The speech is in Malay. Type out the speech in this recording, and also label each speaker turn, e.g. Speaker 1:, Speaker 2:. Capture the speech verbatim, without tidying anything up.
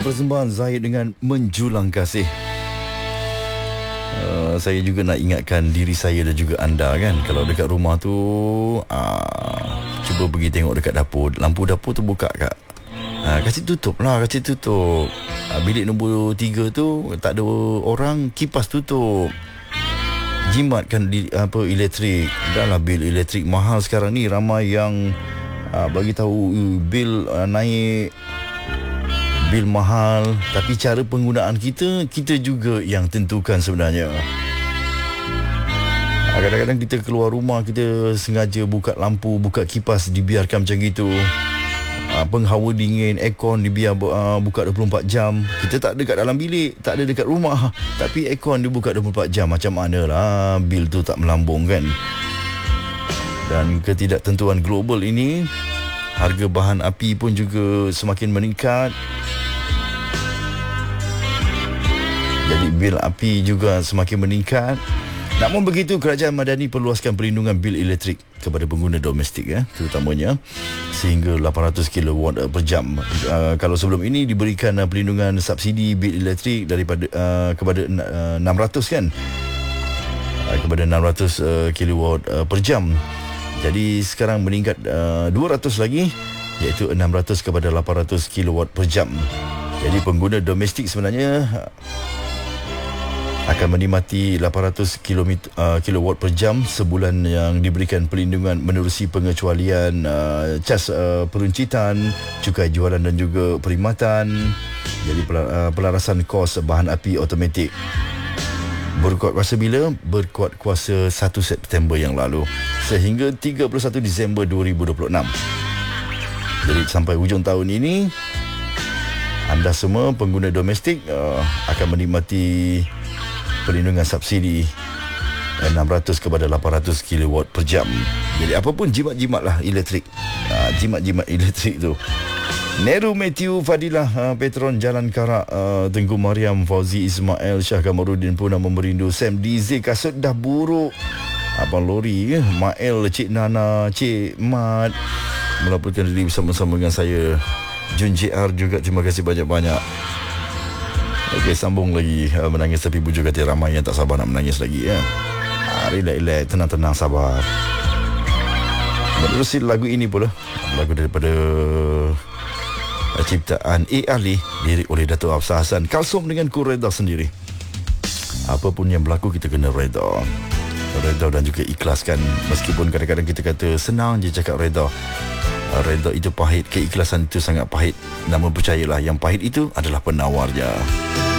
Speaker 1: persembahan Zahid dengan Menjulang Kasih. Uh, saya juga nak ingatkan diri saya dan juga anda kan, kalau dekat rumah tu uh, cuba pergi tengok dekat dapur, lampu dapur tu buka kak. Uh, kasih tutup lah, kasih tutup. Uh, bilik nombor tiga tu tak ada orang, kipas tutup. Jimatkan di, apa elektrik. Dah lah bil elektrik mahal sekarang ni. Ramai yang uh, bagi tahu uh, bil uh, naik, bil mahal, tapi cara penggunaan kita kita juga yang tentukan sebenarnya. Uh, kadang-kadang kita keluar rumah, kita sengaja buka lampu, buka kipas, dibiarkan macam gitu. Uh, penghawa dingin, aircon dibiar uh, buka dua puluh empat jam. Kita tak ada kat dalam bilik, tak ada dekat rumah, tapi aircon dibuka dua puluh empat jam. Macam mana lah bil tu tak melambung kan? Dan ketidaktentuan global ini, harga bahan api pun juga semakin meningkat. Jadi bil api juga semakin meningkat. Namun begitu, Kerajaan Madani perluaskan perlindungan bil elektrik kepada pengguna domestik ya, terutamanya sehingga lapan ratus kilowatt per jam. Uh, kalau sebelum ini diberikan uh, perlindungan subsidi bil elektrik daripada uh, kepada uh, enam ratus kan, uh, kepada enam ratus uh, kilowatt uh, per jam. Jadi sekarang meningkat uh, dua ratus lagi, iaitu enam ratus kepada lapan ratus kilowatt per jam. Jadi pengguna domestik sebenarnya uh, akan menikmati lapan ratus kilowatt per jam sebulan yang diberikan perlindungan menerusi pengecualian uh, cas uh, peruncitan, cukai jualan dan juga perkhidmatan. Jadi uh, pelarasan kos bahan api automatik berkuat kuasa bila? Berkuat kuasa satu September yang lalu sehingga tiga puluh satu Disember dua ribu dua puluh enam. Jadi sampai hujung tahun ini, anda semua pengguna domestik uh, akan menikmati perlindungan subsidi enam ratus kepada lapan ratus kilowatt per jam. Jadi apapun jimat-jimat lah elektrik, uh, jimat-jimat elektrik tu. Neru Matthew Fadilah, uh, Petron Jalan Karak, uh, Tengku Mariam, Fauzi Ismail, Syah Kamarudin pun nama merindu. Sam D Z, kasut dah buruk. Abang Lori, Mael, Cik Nana, Cik Mat melaporkan diri bersama-sama dengan saya. Jun J R juga, terima kasih banyak-banyak. Okey, sambung lagi. uh, Menangis tapi bujur hati ramai yang tak sabar nak menangis lagi ya. uh, Relax-relax, tenang-tenang, sabar. Menerusi lagu ini pula, lagu daripada uh, ciptaan A. Ali, lirik oleh Dato' Hafsah Hassan. Kalsum dengan ku reda sendiri. Apapun yang berlaku kita kena reda. Reda dan juga ikhlaskan. Meskipun kadang-kadang kita kata senang je cakap reda, reda itu pahit, keikhlasan itu sangat pahit. Namun percayalah, yang pahit itu adalah penawarnya.